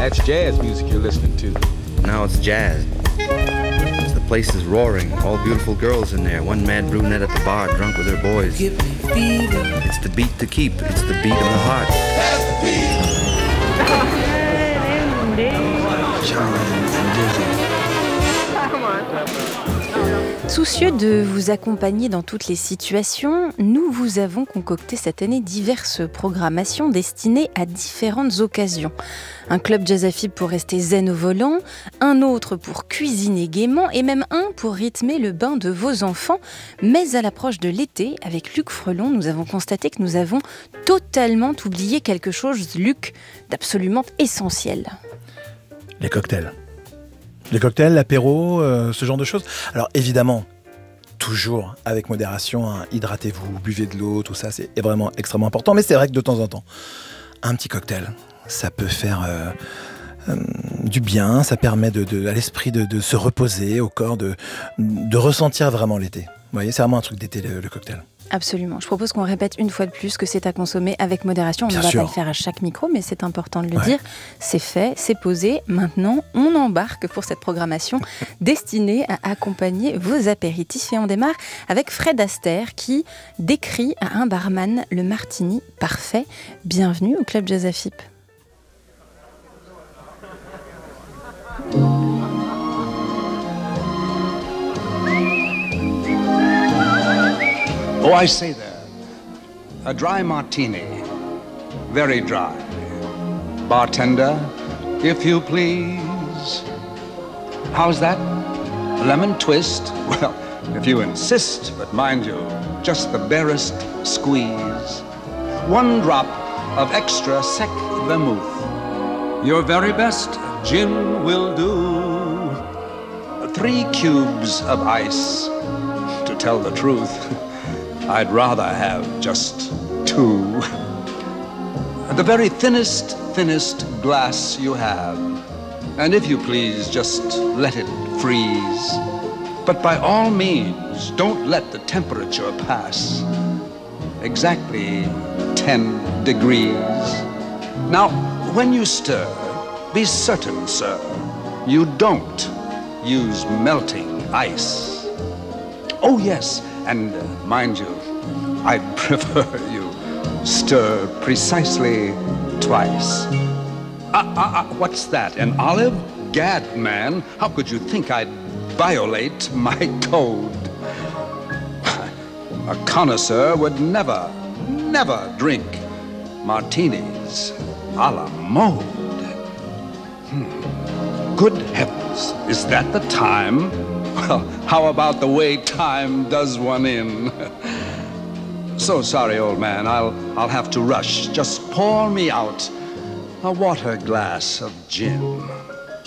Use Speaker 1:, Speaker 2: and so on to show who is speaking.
Speaker 1: That's jazz music you're listening to.
Speaker 2: Now it's jazz. The place is roaring. All beautiful girls in there. One mad brunette at the bar, drunk with her boys. It's the beat to keep. It's the beat of the heart.
Speaker 3: Soucieux de vous accompagner dans toutes les situations, nous vous avons concocté cette année diverses programmations destinées à différentes occasions. Un club jazz à fib pour rester zen au volant, un autre pour cuisiner gaiement et même un pour rythmer le bain de vos enfants. Mais à l'approche de l'été, avec Luc Frelon, nous avons constaté que nous avons totalement oublié quelque chose, Luc, d'absolument essentiel.
Speaker 4: Les cocktails. Les cocktails, l'apéro, ce genre de choses. Alors évidemment, toujours avec modération, hein, hydratez-vous, buvez de l'eau, tout ça, c'est vraiment extrêmement important. Mais c'est vrai que de temps en temps, un petit cocktail, ça peut faire du bien, ça permet à l'esprit de se reposer, au corps de ressentir vraiment l'été. Vous voyez, c'est vraiment un truc d'été, le cocktail.
Speaker 3: Absolument. Je propose qu'on répète une fois de plus que c'est à consommer avec modération. On ne va pas le faire à chaque micro, mais c'est important de le dire. C'est fait, c'est posé. Maintenant, on embarque pour cette programmation destinée à accompagner vos apéritifs. Et on démarre avec Fred Astaire qui décrit à un barman le martini parfait. Bienvenue au Club Jazz à Fib.
Speaker 5: Oh, I say there, a dry martini, very dry. Bartender, if you please. How's that? A lemon twist? Well, if you insist, but mind you, just the barest squeeze. One drop of extra sec vermouth. Your very best gin will do. 3 cubes of ice. To tell the truth, I'd rather have just 2. The very thinnest glass you have. And if you please, just let it freeze. But by all means, don't let the temperature pass exactly 10 degrees. Now, when you stir, be certain, sir, you don't use melting ice. Oh, yes, and mind you, I'd prefer you stir precisely twice. What's that, an olive? Gad, man, how could you think I'd violate my code? A connoisseur would never drink martinis a la mode. Good heavens, is that the time? Well, how about the way time does one in? So sorry, old man, I'll have to rush. Just pour me out a water glass of gin.